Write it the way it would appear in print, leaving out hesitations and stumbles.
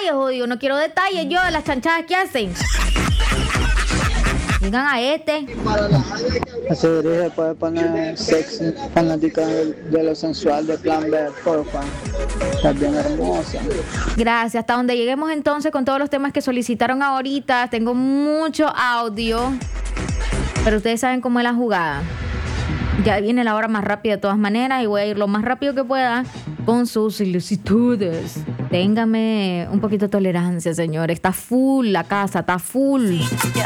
detalles, jodido. No quiero detalles yo de las chanchadas que hacen. Digan a este. Así dirige, puede poner sexy, fanática de lo sensual de Plan B, porfa. Estás bien hermosa. Gracias. Hasta donde lleguemos entonces con todos los temas que solicitaron ahorita. Tengo mucho audio. Pero ustedes saben cómo es la jugada. Ya viene la hora más rápida de todas maneras y voy a ir lo más rápido que pueda con sus solicitudes. Téngame un poquito de tolerancia, señor. Está full la casa, está full.